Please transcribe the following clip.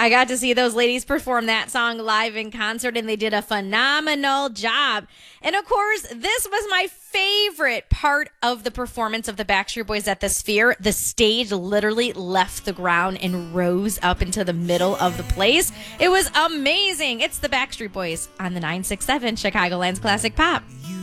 I got to see those ladies perform that song live in concert, and they did a phenomenal job. And of course, this was my favorite part of the performance of the Backstreet Boys at the Sphere. The stage literally left the ground and rose up into the middle of the place. It was amazing. It's the Backstreet Boys on the 967 Chicagoland's Classic Pop.